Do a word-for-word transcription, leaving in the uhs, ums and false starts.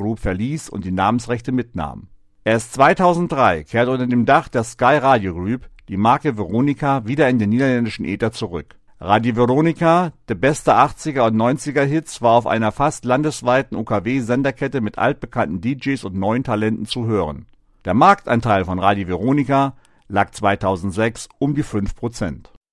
Group verließ und die Namensrechte mitnahm. Erst zweitausenddrei kehrte unter dem Dach der Sky Radio Group die Marke Veronica wieder in den niederländischen Äther zurück. Radio Veronica, der beste achtziger und neunziger Hits, war auf einer fast landesweiten U K W-Senderkette mit altbekannten D Js und neuen Talenten zu hören. Der Marktanteil von Radio Veronica lag zweitausendsechs um die fünf Prozent.